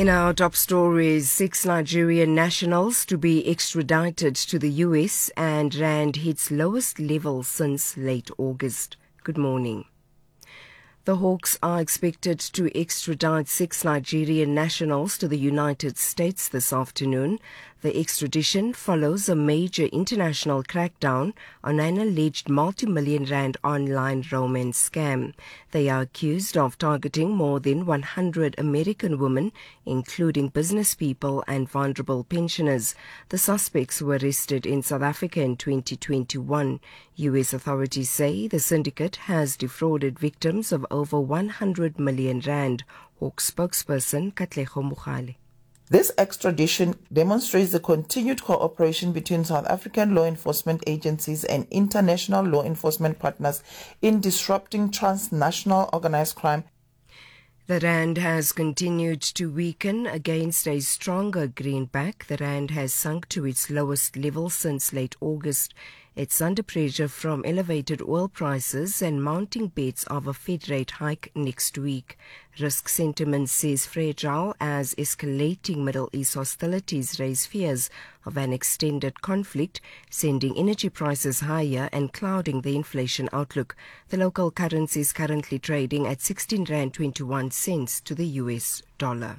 In our top stories, 6 Nigerian nationals to be extradited to the US and rand hits lowest level since late August. Good morning. The Hawks are expected to extradite 6 Nigerian nationals to the United States this afternoon. The extradition follows a major international crackdown on an alleged multi-million rand online romance scam. They are accused of targeting more than 100 American women, including business people and vulnerable pensioners. The suspects were arrested in South Africa in 2021. U.S. authorities say the syndicate has defrauded victims of over 100 million rand. Hawk spokesperson Katlego Mogale. This extradition demonstrates the continued cooperation between South African law enforcement agencies and international law enforcement partners in disrupting transnational organized crime. The rand has continued to weaken against a stronger greenback. The rand has sunk to its lowest level since late August. It's under pressure from elevated oil prices and mounting bets of a Fed rate hike next week. Risk sentiment says fragile as escalating Middle East hostilities raise fears of an extended conflict, sending energy prices higher and clouding the inflation outlook. The local currency is currently trading at 16 rand 21 cents to the US dollar.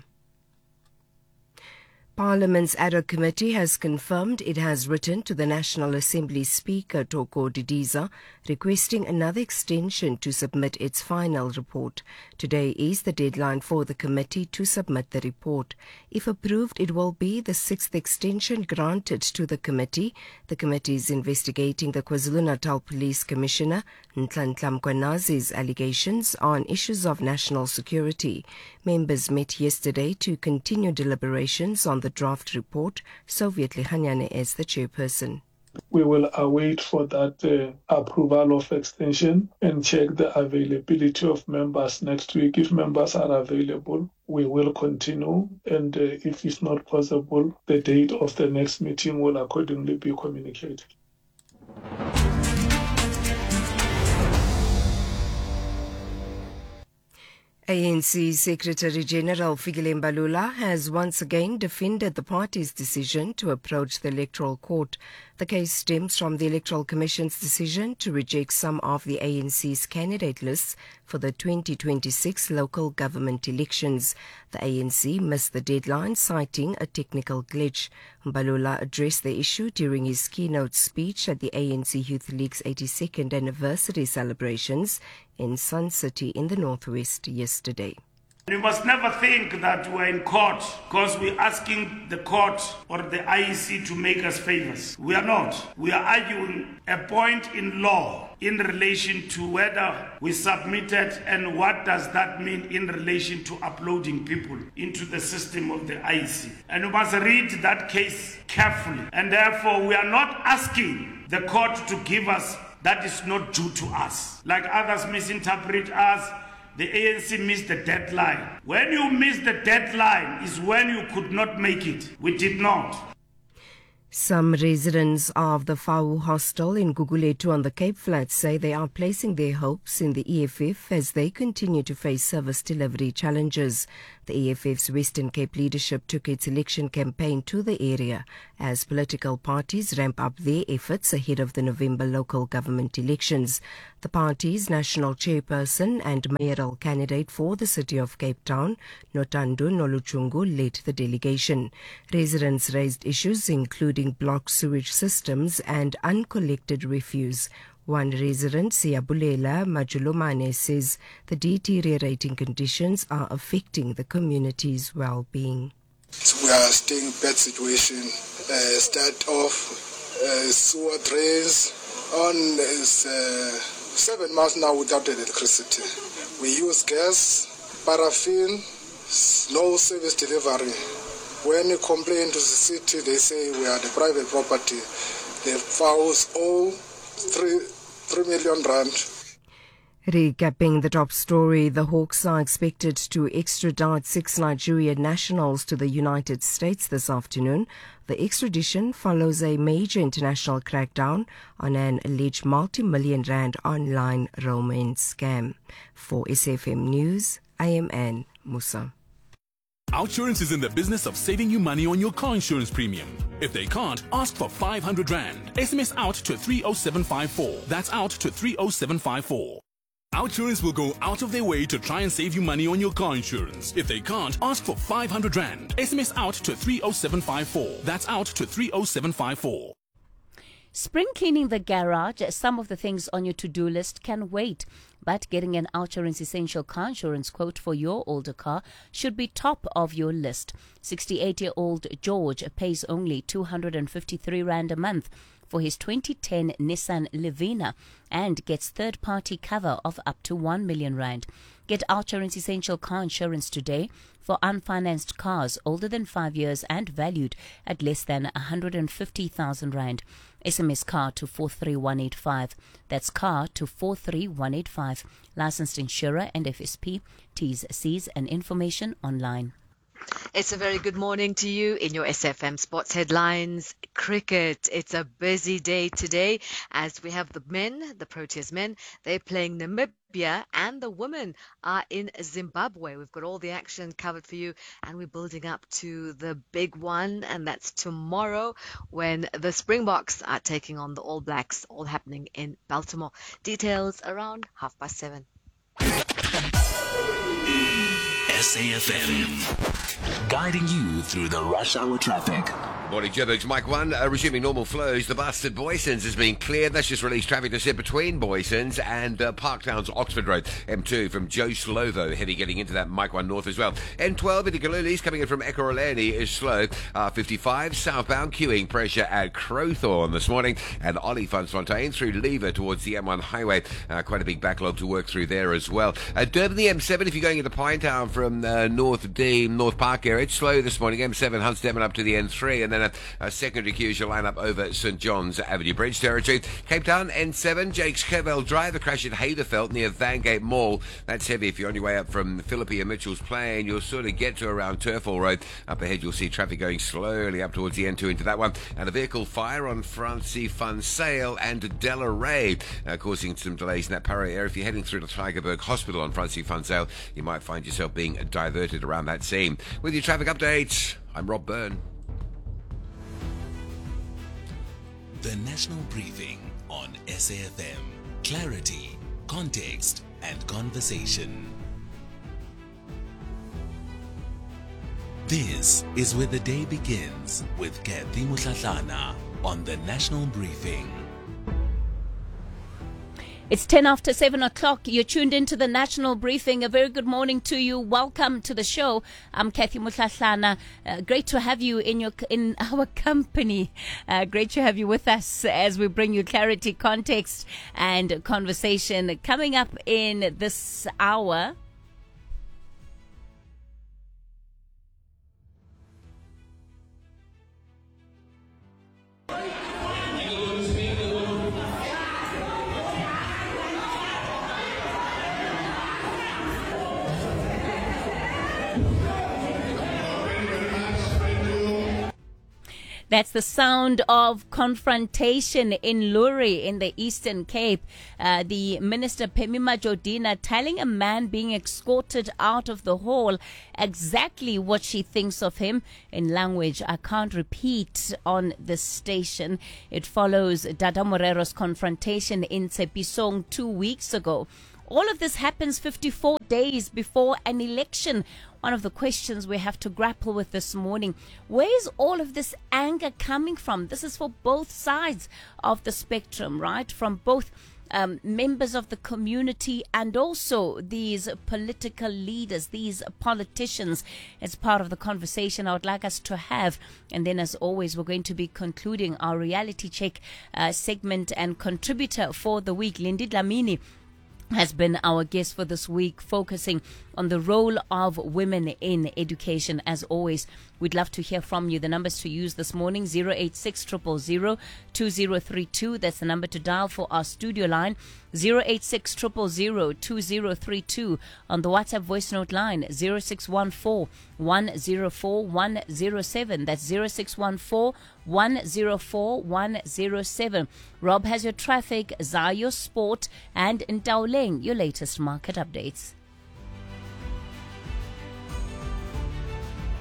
Parliament's ad hoc committee has confirmed it has written to the National Assembly Speaker Toko Didiza requesting another extension to submit its final report. Today is the deadline for the committee to submit the report. If approved, it will be the 6th extension granted to the committee. The committee is investigating the KwaZulu-Natal Police Commissioner Nhlanhla Mkwanazi's allegations on issues of national security. Members met yesterday to continue deliberations on the draft report. Soviet Lihanyane is the chairperson. We will await for that approval of extension and check the availability of members next week. If members are available, we will continue, and if it's not possible, the date of the next meeting will accordingly be communicated. ANC Secretary-General Fikile Mbalula has once again defended the party's decision to approach the Electoral Court. The case stems from the Electoral Commission's decision to reject some of the ANC's candidate lists for the 2026 local government elections. The ANC missed the deadline, citing a technical glitch. Mbalula addressed the issue during his keynote speech at the ANC Youth League's 82nd anniversary celebrations in Sun City in the northwest yesterday. We must never think that we're in court because we're asking the court or the IEC to make us favors. We are not. We are arguing a point in law in relation to whether we submitted and what does that mean in relation to uploading people into the system of the IEC. And we must read that case carefully. And therefore, we are not asking the court to give us that is not due to us. Like others misinterpret us, the ANC missed the deadline. When you miss the deadline is when you could not make it. We did not. Some residents of the Fau hostel in Guguletu on the Cape Flats say they are placing their hopes in the EFF as they continue to face service delivery challenges. The EFF's Western Cape leadership took its election campaign to the area as political parties ramp up their efforts ahead of the November local government elections. The party's national chairperson and mayoral candidate for the city of Cape Town, Nothando Noluchungu, led the delegation. Residents raised issues including blocked sewage systems and uncollected refuse. One resident, Siyabulela Majulomane, says the deteriorating conditions are affecting the community's well-being. We are staying in bad situation. Start off sewer drains on 7 months now without electricity. We use gas, paraffin, no service delivery. When you complain to the city, they say we are the private property. The fouls owe 3 million rand. Recapping the top story, the Hawks are expected to extradite 6 Nigerian nationals to the United States this afternoon. The extradition follows a major international crackdown on an alleged multi-million rand online romance scam. For SFM News, I am Anne Musa. OUTsurance is in the business of saving you money on your car insurance premium. If they can't, ask for 500 Rand. SMS out to 30754. That's out to 30754. OUTsurance will go out of their way to try and save you money on your car insurance. If they can't, ask for 500 Rand. SMS out to 30754. That's out to 30754. Spring cleaning the garage, some of the things on your to-do list can wait. But getting an OUTsurance essential car insurance quote for your older car should be top of your list. 68-year-old George pays only 253 Rand a month for his 2010 Nissan Livina and gets third-party cover of up to 1 million Rand. Get OUTsurance essential car insurance today for unfinanced cars older than 5 years and valued at less than 150,000 Rand. SMS car to 43185. That's car to 43185. Licensed insurer and FSP. T's, C's and information online. It's a very good morning to you in your SFM Sports Headlines. Cricket. It's a busy day today as we have the men, the Proteas men. They're playing Namibia and the women are in Zimbabwe. We've got all the action covered for you and we're building up to the big one, and that's tomorrow when the Springboks are taking on the All Blacks, all happening in Baltimore. Details around 7:30. SAFM, guiding you through the rush hour traffic. Morning, Joburg's Mike 1, resuming normal flows. The bus at Boysons has been cleared. That's just released traffic to sit between Boysons and Parktown's Oxford Road. M2 from Joe Slovo, heavy getting into that Mike 1 north as well. M12 into Kalulis, coming in from Ekurhuleni is slow. 55 southbound, queuing pressure at Crowthorne this morning. And Olifantsfontein through Lever towards the M1 highway. Quite a big backlog to work through there as well. Durban, the M7, if you're going into Pinetown from North Dean, North Park area, it's slow this morning. M7 Hunts Devon up to the N3, and then a secondary queue shall line up over St John's Avenue Bridge territory. Cape Town N7, Jakes Kerwell Drive, a crash at Hayderveld near Vangate Mall. That's heavy if you're on your way up from Philippi and Mitchell's Plain. You'll sort of get to around Turfall Road. Up ahead you'll see traffic going slowly up towards the N2 into that one. And a vehicle fire on Francie Fun Sale and Delaray, causing some delays in that Para area. If you're heading through to Tygerberg Hospital on Francie Fun Sale, you might find yourself being diverted around that scene. With your traffic update, I'm Rob Byrne. The National Briefing on SAFM. Clarity, context, and conversation. This is where the day begins with Kathy Mutlatlana on the National Briefing. It's 7:10. You're tuned into the National Briefing. A very good morning to you. Welcome to the show. I'm Kathy Mutlatlana. Great to have you in our company. Great to have you with us as we bring you clarity, context, and conversation. Coming up in this hour. That's the sound of confrontation in Luri in the Eastern Cape. The Minister Phemima Jordina telling a man being escorted out of the hall exactly what she thinks of him in language I can't repeat on the station. It follows Dada Morero's confrontation in Tshepisong 2 weeks ago. All of this happens 54 days before an election. One of the questions we have to grapple with this morning, where is all of this anger coming from? This is for both sides of the spectrum, right? From both members of the community and also these political leaders, these politicians. It's part of the conversation I would like us to have. And then, as always, we're going to be concluding our reality check segment, and contributor for the week, Lindy Dlamini, has been our guest for this week, focusing on the role of women in education. As always, we'd love to hear from you. The numbers to use this morning, 086 000 2032. That's the number to dial for our studio line. 086 000 2032. On the WhatsApp voice note line, 0614 104 107. That's 0614 104 107. Rob has your traffic, Zai your sport, and Ntaoleng your latest market updates.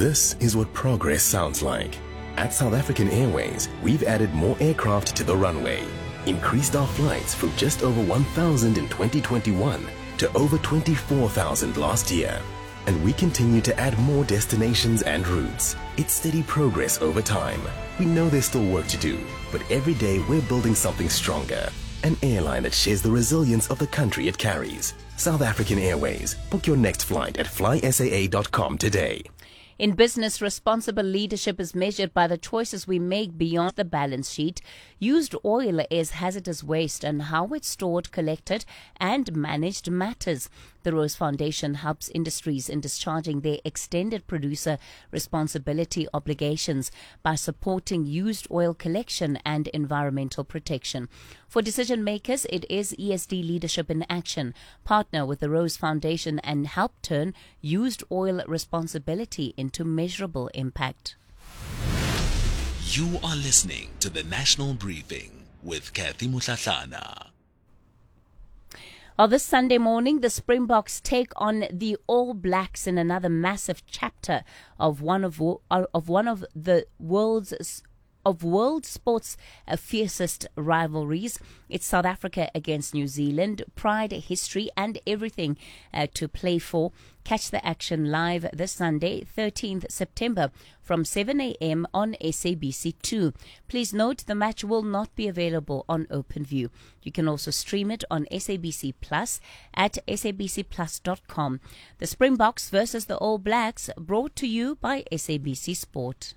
This is what progress sounds like. At South African Airways, we've added more aircraft to the runway, increased our flights from just over 1,000 in 2021 to over 24,000 last year. And we continue to add more destinations and routes. It's steady progress over time. We know there's still work to do, but every day we're building something stronger. An airline that shares the resilience of the country it carries. South African Airways. Book your next flight at flysaa.com today. In business, responsible leadership is measured by the choices we make beyond the balance sheet. Used oil is hazardous waste, and how it's stored, collected, and managed matters. The Rose Foundation helps industries in discharging their extended producer responsibility obligations by supporting used oil collection and environmental protection. For decision makers, it is ESD Leadership in Action. Partner with the Rose Foundation and help turn used oil responsibility into measurable impact. You are listening to the National Briefing with Kathy Mutlatlana. Well, this Sunday morning, the Springboks take on the All Blacks in another massive chapter of one of the world sports' fiercest rivalries. It's South Africa against New Zealand. Pride, history, and everything to play for. Catch the action live this Sunday, 13th September, from 7 a.m. on SABC2. Please note the match will not be available on OpenView. You can also stream it on SABC Plus at sabcplus.com. The Springboks versus the All Blacks, brought to you by SABC Sport.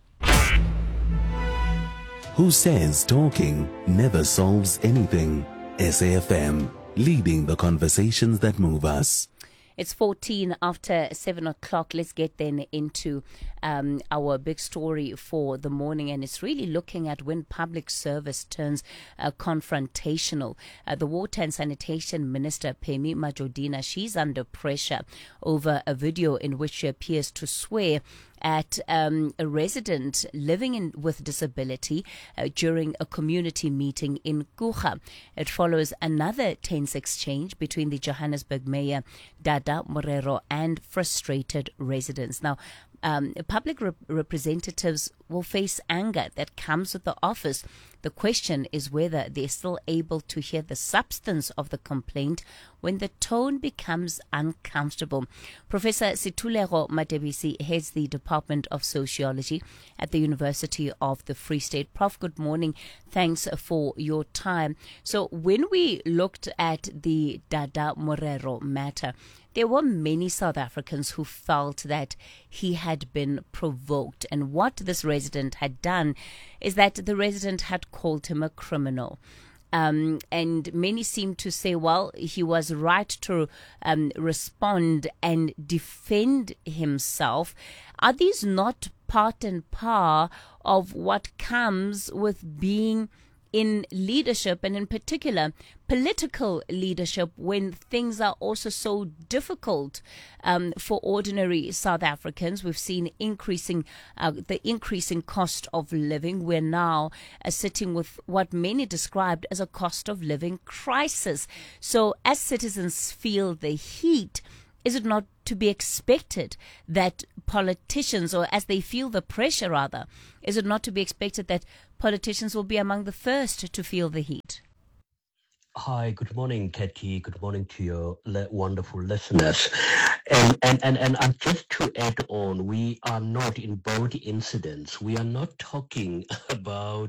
Who says talking never solves anything? SAFM, leading the conversations that move us. It's 14 after 7 o'clock. Let's get then into our big story for the morning, and it's really looking at when public service turns confrontational. The Water and Sanitation Minister, Phemi Majodina, she's under pressure over a video in which she appears to swear at a resident living with disability during a community meeting in Guga. It follows another tense exchange between the Johannesburg Mayor, Dada Morero, and frustrated residents. Now, public representatives will face anger that comes with the office. The question is whether they're still able to hear the substance of the complaint when the tone becomes uncomfortable. Professor Situlego Matebisi heads the Department of Sociology at the University of the Free State. Prof, good morning. Thanks for your time. So when we looked at the Dada Morero matter, there were many South Africans who felt that he had been provoked. And what this resident had done is that the resident had called him a criminal. And many seem to say, well, he was right to respond and defend himself. Are these not part and par of what comes with being in leadership, and in particular political leadership, when things are also so difficult for ordinary South Africans? We've seen the increasing cost of living. We're now sitting with what many described as a cost of living crisis. So as citizens feel the heat, is it not to be expected that politicians, or as they feel the pressure rather, is it not to be expected that politicians will be among the first to feel the heat? Hi, good morning, Katie. Good morning to your wonderful listeners. And just to add on, we are not in both incidents. We are not talking about,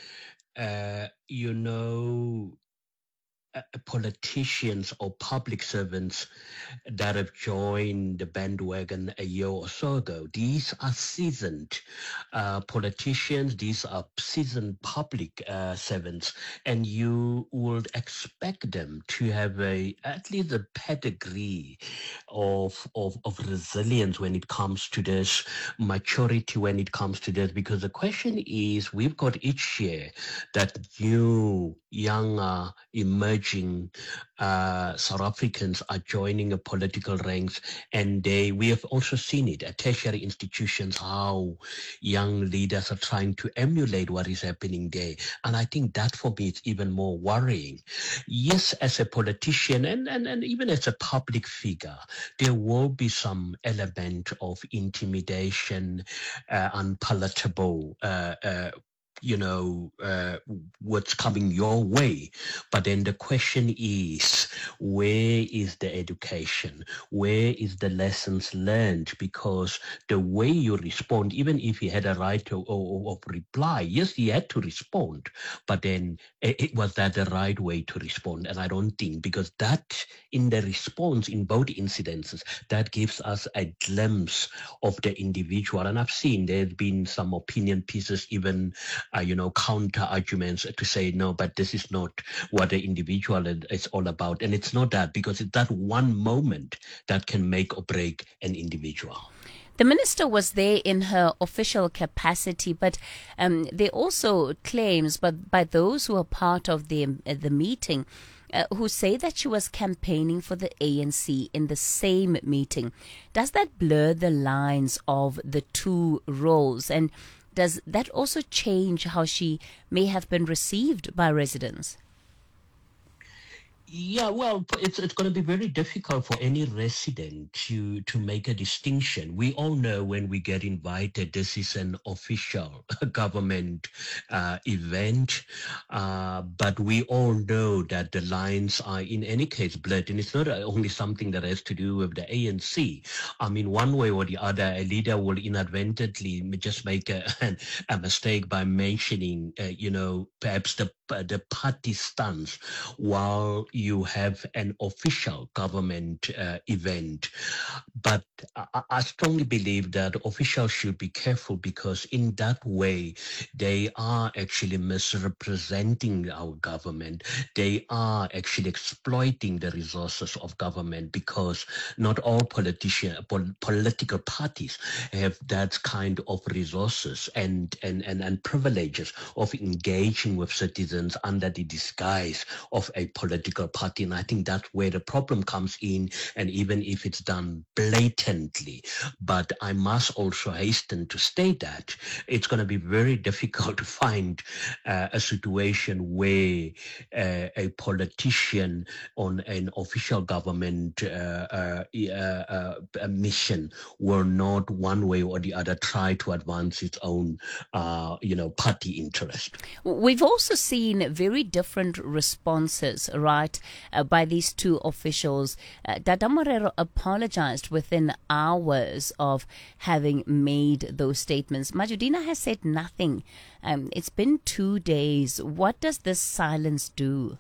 politicians or public servants that have joined the bandwagon a year or so ago. These are seasoned politicians. These are seasoned public servants, and you would expect them to have at least a pedigree of resilience when it comes to this, maturity when it comes to this, because the question is, we've got each year that new, younger, emerging emerging South Africans are joining a political ranks, and we have also seen it at tertiary institutions, how young leaders are trying to emulate what is happening there. And I think that for me is even more worrying. Yes, as a politician and even as a public figure, there will be some element of intimidation, unpalatable, what's coming your way. But then the question is, where is the education? Where is the lessons learned? Because the way you respond, even if he had a right of reply, yes, he had to respond, but then it was that the right way to respond? And I don't think, because that in the response in both incidences, that gives us a glimpse of the individual. And I've seen there's been some opinion pieces, even counter arguments to say, no, but this is not what the individual is all about. And it's not that, because it's that one moment that can make or break an individual. The minister was there in her official capacity, but there also claims by those who are part of the meeting who say that she was campaigning for the ANC in the same meeting. Does that blur the lines of the two roles? And does that also change how she may have been received by residents? Yeah, well, it's going to be very difficult for any resident to make a distinction. We all know when we get invited, this is an official government event, but we all know that the lines are in any case blurred, and it's not only something that has to do with the ANC. I mean, one way or the other, a leader will inadvertently just make a mistake by mentioning, perhaps the party stance while you have an official government event. But I strongly believe that officials should be careful, because in that way they are actually misrepresenting our government. They are actually exploiting the resources of government, because not all political parties have that kind of resources and privileges of engaging with citizens under the disguise of a political party. And I think that's where the problem comes in, and even if it's done blatantly. But I must also hasten to state that it's going to be very difficult to find a situation where a politician on an official government mission will not one way or the other try to advance its own party interest. We've also seen very different responses, right, by these two officials. Dada Morero apologized within hours of having made those statements. Majudina has said nothing. It's been 2 days. What does this silence do?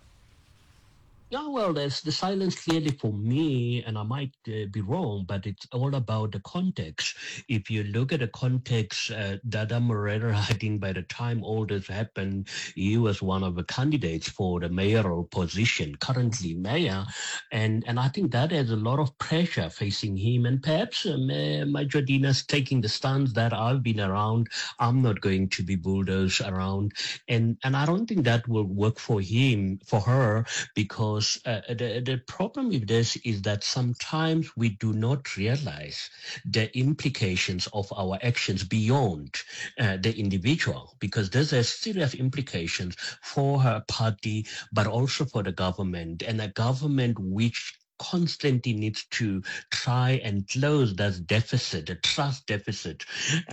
Yeah, well, there's the silence clearly for me, and I might be wrong, but it's all about the context. If you look at the context, Dada Morero, I think by the time all this happened, he was one of the candidates for the mayoral position, currently mayor, and I think that has a lot of pressure facing him, and perhaps Majudina's taking the stance that I've been around, I'm not going to be bulldozed around, and I don't think that will work for her, because the problem with this is that sometimes we do not realize the implications of our actions beyond the individual, because this has serious implications for her party, but also for the government, and a government which constantly needs to try and close that deficit, the trust deficit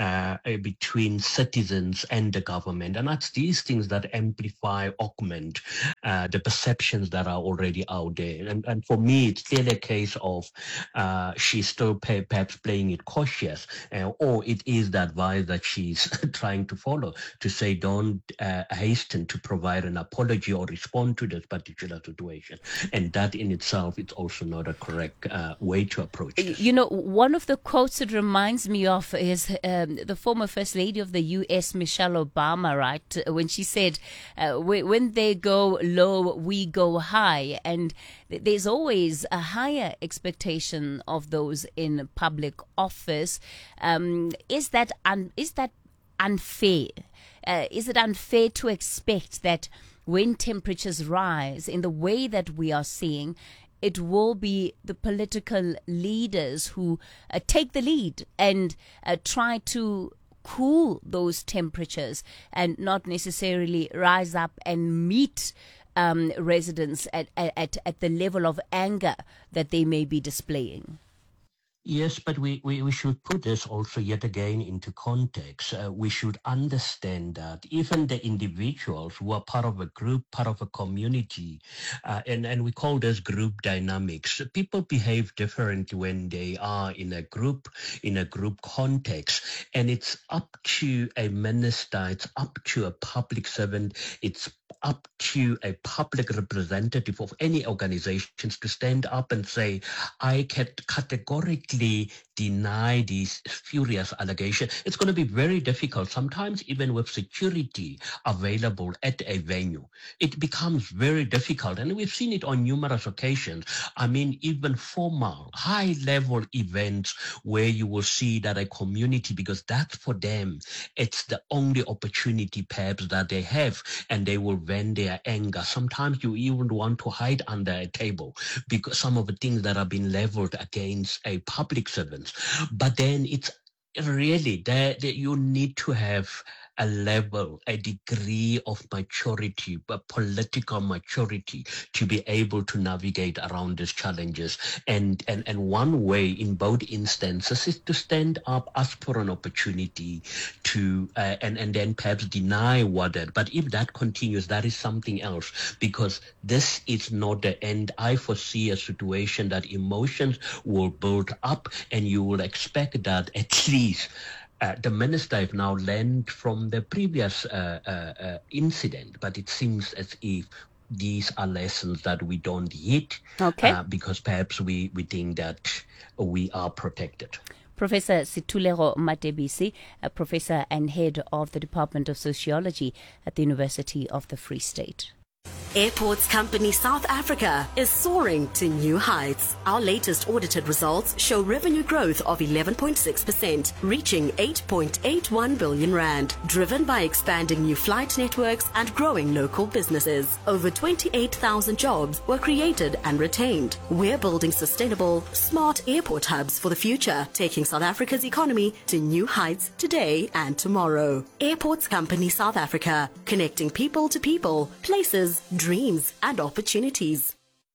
between citizens and the government. And that's these things that amplify, augment the perceptions that are already out there. And for me, it's still a case of she's still perhaps playing it cautious, or it is the advice that she's trying to follow, to say don't hasten to provide an apology or respond to this particular situation. And that in itself, it's also not a correct way to approach this. One of the quotes it reminds me of is the former First Lady of the U.S., Michelle Obama, right? When she said, when they go low, we go high. And there's always a higher expectation of those in public office. Is that unfair? is it unfair to expect that when temperatures rise in the way that we are seeing, it will be the political leaders who take the lead and try to cool those temperatures and not necessarily rise up and meet residents at the level of anger that they may be displaying? Yes, but we should put this also yet again into context. We should understand that even the individuals who are part of a group, part of a community, and we call this group dynamics. People behave differently when they are in a group context. And it's up to a minister, it's up to a public servant, it's up to a public representative of any organizations to stand up and say, I can categorically deny these furious allegations. It's going to be very difficult, sometimes even with security available at a venue. It becomes very difficult, and we've seen it on numerous occasions. I mean, even formal, high-level events where you will see that a community, because that's for them, it's the only opportunity perhaps that they have, and they will vent their anger. Sometimes you even want to hide under a table because some of the things that have been leveled against a public servant. But then it's really that you need to have a level, a degree of maturity, political maturity, to be able to navigate around these challenges. And one way in both instances is to stand up, ask for an opportunity to, and then perhaps deny what that. But if that continues, that is something else, because this is not the end. I foresee a situation that emotions will build up, and you will expect that at least the minister have now learned from the previous incident, but it seems as if these are lessons that we don't hit, because perhaps we think that we are protected. Professor Situlego Matebisi, a professor and head of the Department of Sociology at the University of the Free State. Airports Company South Africa is soaring to new heights. Our latest audited results show revenue growth of 11.6%, reaching 8.81 billion rand, driven by expanding new flight networks and growing local businesses. Over 28,000 jobs were created and retained. We're building sustainable, smart airport hubs for the future, taking South Africa's economy to new heights today and tomorrow. Airports Company South Africa, connecting people to people, places, dreams and opportunities.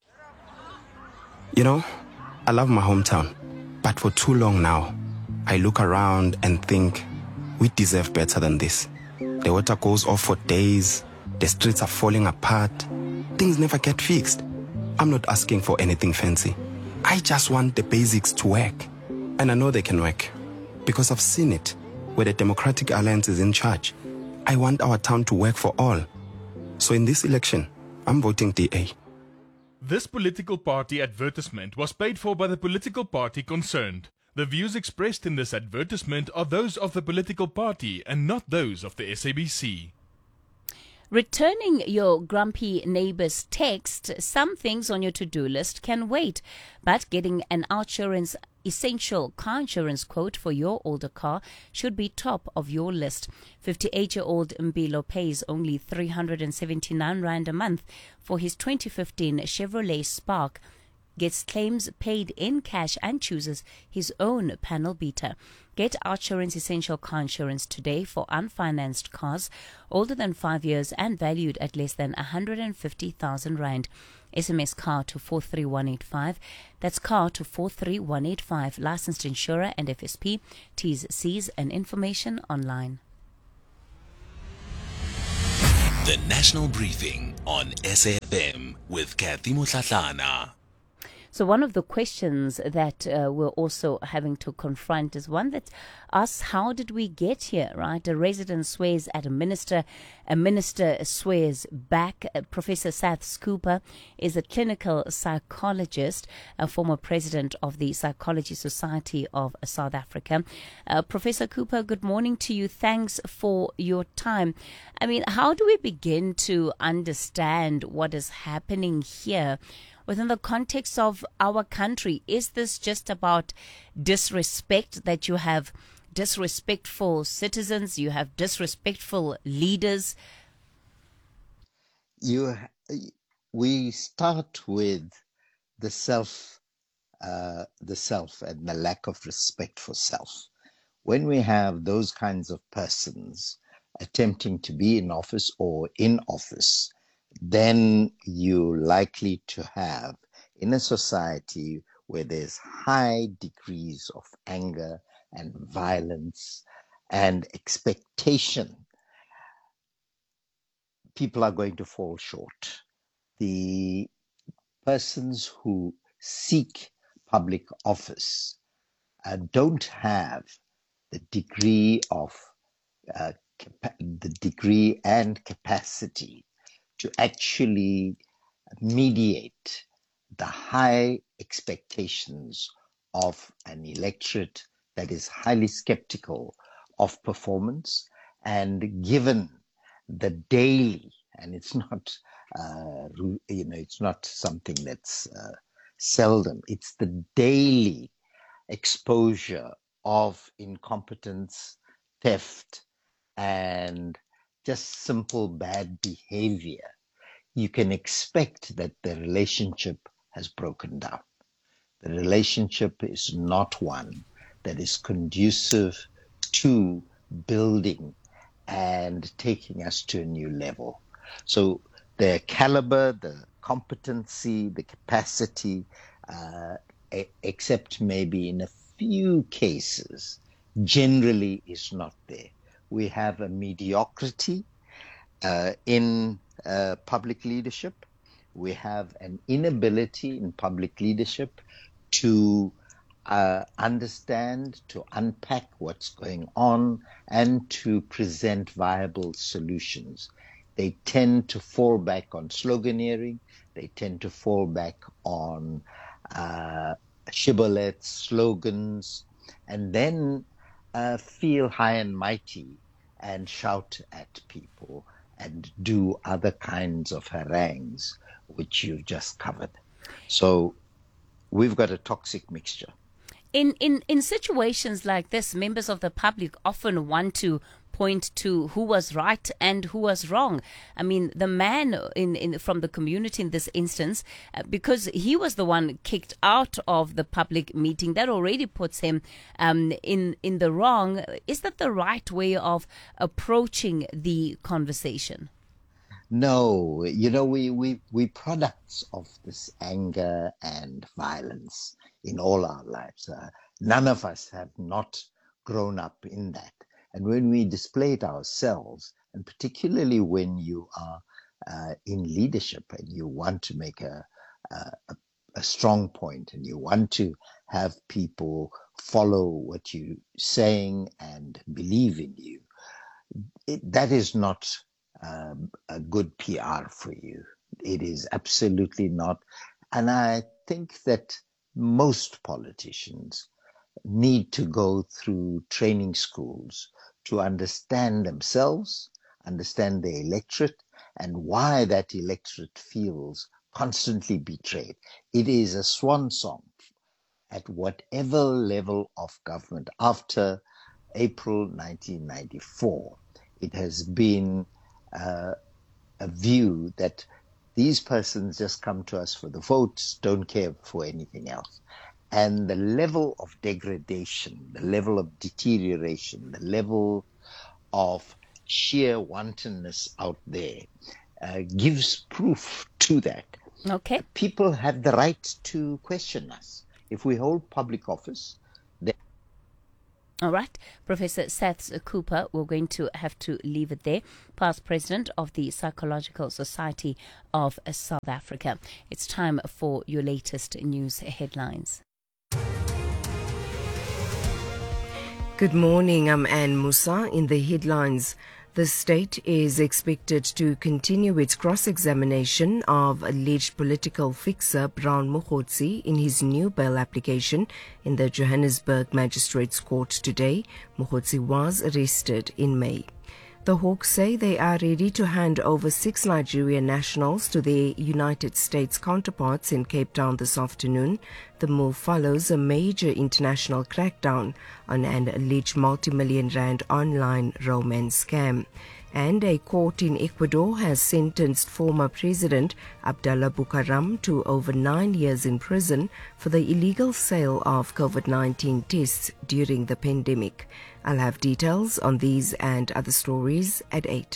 You know, I love my hometown, but for too long now, I look around and think we deserve better than this. The water goes off for days, the streets are falling apart, things never get fixed. I'm not asking for anything fancy. I just want the basics to work. And I know they can work, because I've seen it where the Democratic Alliance is in charge. I want our town to work for all. So in this election, I'm voting DA. This political party advertisement was paid for by the political party concerned. The views expressed in this advertisement are those of the political party and not those of the SABC. Returning your grumpy neighbor's text, some things on your to-do list can wait, but getting an OUTsurance essential car insurance quote for your older car should be top of your list. 58-year-old Mbilo pays only 379 Rand a month for his 2015 Chevrolet Spark, gets claims paid in cash and chooses his own panel beater. Get OUTsurance Essential Car Insurance today for unfinanced cars older than 5 years and valued at less than 150,000 Rand. SMS car to 43185. That's car to 43185. Licensed insurer and FSP. T's, C's and information online. The National Briefing on SAFM with Kathy Mutlatlana. So one of the questions that we're also having to confront is one that asks, how did we get here, right? A resident swears at a minister swears back. Professor Sath Cooper is a clinical psychologist, a former president of the Psychology Society of South Africa. Professor Cooper, good morning to you. Thanks for your time. I mean, how do we begin to understand what is happening here within the context of our country? Is this just about disrespect that you have disrespectful citizens, you have disrespectful leaders. We start with the self and the lack of respect for self. When we have those kinds of persons attempting to be in office or in office, then you're likely to have, in a society where there's high degrees of anger and violence and expectation, people are going to fall short. The persons who seek public office don't have the degree and capacity to actually mediate the high expectations of an electorate that is highly skeptical of performance, and given the daily, and it's not it's not something that's seldom, it's the daily exposure of incompetence, theft, and just simple bad behavior, you can expect that the relationship has broken down. The relationship is not one that is conducive to building and taking us to a new level. So the caliber, the competency, the capacity, except maybe in a few cases, generally is not there. We have a mediocrity in public leadership. We have an inability in public leadership to understand, to unpack what's going on, and to present viable solutions. They tend to fall back on sloganeering. They tend to fall back on shibboleths, slogans, and then feel high and mighty and shout at people and do other kinds of harangues, which you've just covered. So we've got a toxic mixture. In situations like this, members of the public often want to point to who was right and who was wrong. I mean, the man from the community in this instance, because he was the one kicked out of the public meeting, that already puts him in the wrong. Is that the right way of approaching the conversation? No, we products of this anger and violence in all our lives. None of us have not grown up in that. And when we display it ourselves, and particularly when you are in leadership and you want to make a strong point and you want to have people follow what you're saying and believe in you, that is not a good PR for you. It is absolutely not. And I think that most politicians need to go through training schools to understand themselves, understand the electorate, and why that electorate feels constantly betrayed. It is a swan song at whatever level of government. After April 1994, it has been a view that these persons just come to us for the votes, don't care for anything else. And the level of degradation, the level of deterioration, the level of sheer wantonness out there gives proof to that. Okay. People have the right to question us. If we hold public office, all right. Professor Seth Cooper, we're going to have to leave it there. Past President of the Psychological Society of South Africa. It's time for your latest news headlines. Good morning, I'm Anne Musa. In the headlines, the state is expected to continue its cross-examination of alleged political fixer Brown Mokgotsi in his new bail application in the Johannesburg Magistrates Court today. Mokgotsi was arrested in May. The Hawks say they are ready to hand over 6 Nigerian nationals to their United States counterparts in Cape Town this afternoon. The move follows a major international crackdown on an alleged multi-million rand online romance scam. And a court in Ecuador has sentenced former President Abdallah Bucaram to over 9 years in prison for the illegal sale of COVID-19 tests during the pandemic. I'll have details on these and other stories at 8.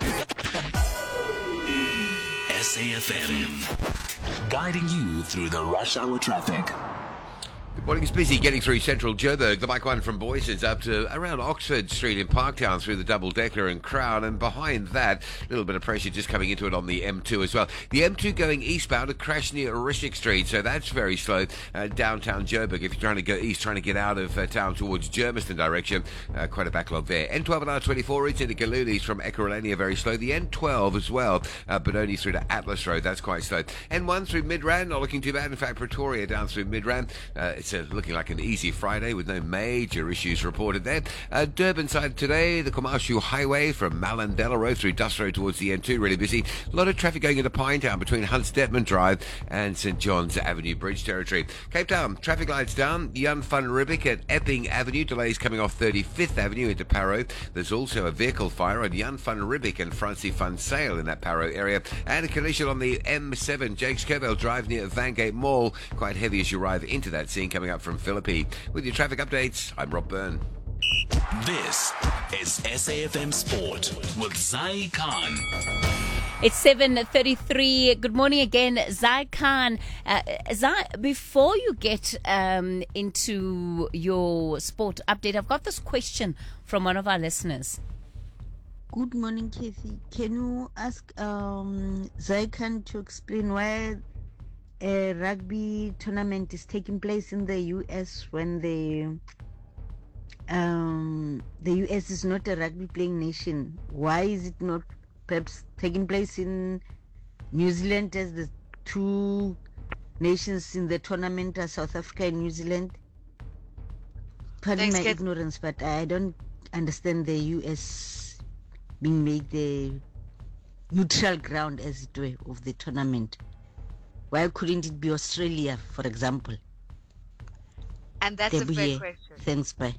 SAFM, guiding you through the rush hour traffic. Good morning. It's busy getting through central Joburg. The bike one from Boyson's up to around Oxford Street in Parktown through the double-decker and Crown. And behind that, a little bit of pressure just coming into it on the M2 as well. The M2 going eastbound, a crash near Rishik Street, so that's very slow. Downtown Joburg, if you're trying to go east, trying to get out of town towards Germiston direction, quite a backlog there. N12 and R24 into the Galulis from Ekurhuleni, very slow. The N12 as well, but only through to Atlas Road, that's quite slow. N1 through Midrand, not looking too bad. In fact, Pretoria down through Midrand, it's looking like an easy Friday with no major issues reported there. Durban side today, the Komashu Highway from Malandela Road through Dust Road towards the N2, really busy. A lot of traffic going into Pinetown between Hunts Detman Drive and St John's Avenue Bridge territory. Cape Town, traffic lights down. Jan van Riebeeck at Epping Avenue, delays coming off 35th Avenue into Parow. There's also a vehicle fire on Jan van Riebeeck and Francie van Sale in that Parow area. And a collision on the M7, Jakes Kerville Drive near Vangate Mall. Quite heavy as you arrive into that scene coming up from Philippi. With your traffic updates, I'm Rob Byrne. This is SAFM Sport with Zai Khan. It's 7:33. Good morning again, Zai Khan. Zai, before you get into your sport update, I've got this question from one of our listeners. Good morning, Kathy. Can you ask Zai Khan to explain why a rugby tournament is taking place in the US when the US is not a rugby playing nation? Why is it not perhaps taking place in New Zealand, as the two nations in the tournament are South Africa and New Zealand? Pardon my ignorance, but I don't understand the US being made the neutral ground, as it were, of the tournament. Why couldn't it be Australia, for example? And that's a fair question. Thanks, bye.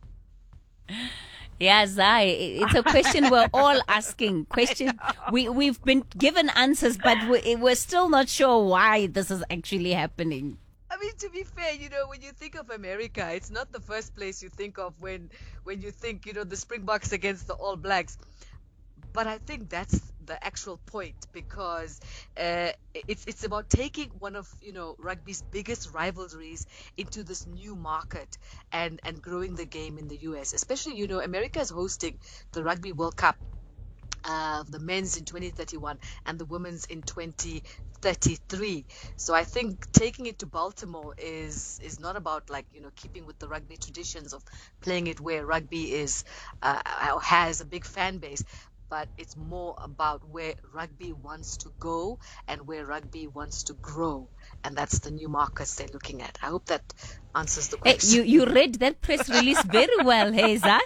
Yeah, Zai, it's a question we're all asking. We've been given answers, but we're still not sure why this is actually happening. I mean, to be fair, when you think of America, it's not the first place you think of when you think, the Springboks against the All Blacks. But I think that's the actual point, because it's about taking one of rugby's biggest rivalries into this new market and growing the game in the US. Especially, America is hosting the Rugby World Cup, the men's in 2031 and the women's in 2033. So I think taking it to Baltimore is not about keeping with the rugby traditions of playing it where rugby is has a big fan base. But it's more about where rugby wants to go and where rugby wants to grow. And that's the new markets they're looking at. I hope that answers the question. Hey, you read that press release very well, hey, Zai?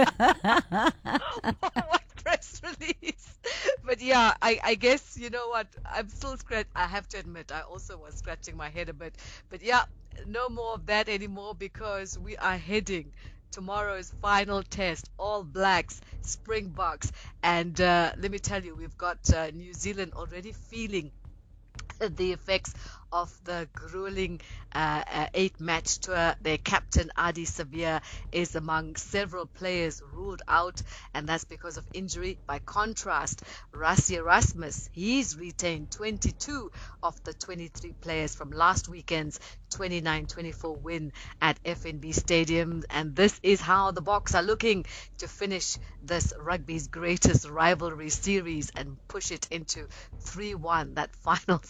What press release? But yeah, I guess, you know what, I'm still I have to admit, I also was scratching my head a bit. But yeah, no more of that anymore, because we are heading tomorrow's final test, All Blacks, Springboks, and let me tell you, we've got New Zealand already feeling the effects of the grueling 8-match tour. Their captain, Adi Savia, is among several players ruled out, and that's because of injury. By contrast, Rassie Erasmus, he's retained 22 of the 23 players from last weekend's 29-24 win at FNB Stadium. And this is how the Boks are looking to finish this rugby's greatest rivalry series and push it into 3-1, that final